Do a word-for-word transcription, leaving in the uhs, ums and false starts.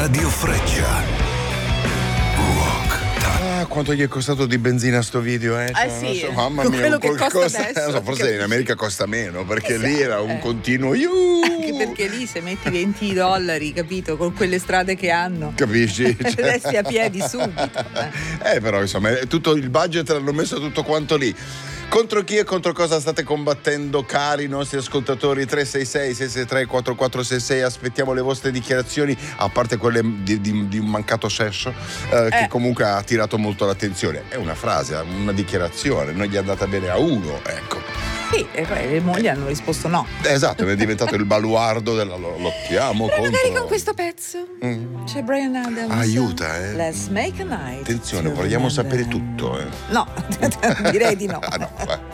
Radio Freccia. Ah, quanto gli è costato di benzina sto video, eh? Cioè, Eh sì, so, mamma con mia, quello che qualcosa- costa adesso, non so, forse capisci? in America costa meno, perché Esatto, lì era un eh. continuo iuh, Anche perché lì se metti venti dollari, capito, con quelle strade che hanno, capisci? Cioè- resti a piedi subito. eh. Eh, però insomma, è tutto il budget l'hanno messo tutto quanto lì. Contro chi e contro cosa state combattendo, cari nostri ascoltatori? Tre sei sei sei sei tre quattro quattro sei sei. Aspettiamo le vostre dichiarazioni, a parte quelle di, di- di un mancato sesso, eh, che Eh. comunque ha attirato molto l'attenzione. È una frase, una dichiarazione, non gli è andata bene a uno, ecco. Sì, e poi le mogli hanno risposto no. Eh, Esatto, è diventato il baluardo della lo- lottiamo Però contro. magari con questo pezzo Mm. c'è Bryan Adams. Aiuta, eh. Let's make a night. Attenzione, to vogliamo remember. sapere tutto, eh. No, direi di no. Ah, no, vai.